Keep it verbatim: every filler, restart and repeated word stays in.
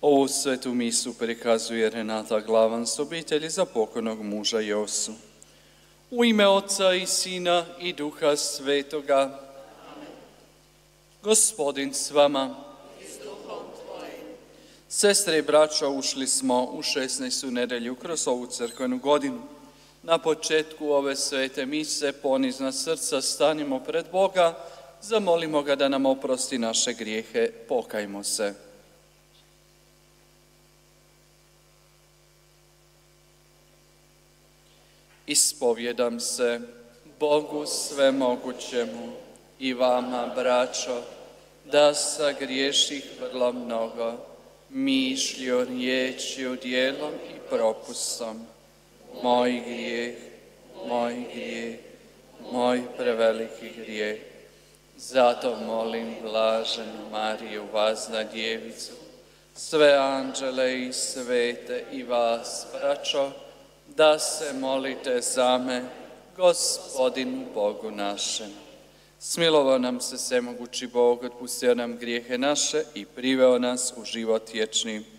Ovu svetu misu prikazuje Renata Glavan s obitelji za pokojnog muža Josu. U ime Oca i Sina i Duha Svetoga. Gospodin s vama. Sestre i braćo, ušli smo u šesnaestu nedelju kroz ovu crkvenu godinu. Na početku ove svete mise ponizna srca stanimo pred Boga, zamolimo ga da nam oprosti naše grijehe, pokajmo se. Ispovjedam se Bogu svemogućemu i vama, braćo, da sagriješih vrlo mnogo, mišlju, riječju, djelom i propustom. Moj grijeh, moj grijeh, moj preveliki grijeh. Zato molim blaženu Mariju, vazna djevicu, sve anđele i svete i vas, braćo, da se molite za me, Gospodinu Bogu našem. Smilovao nam se svemogući Bog, otpustio nam grijehe naše i priveo nas u život vječni.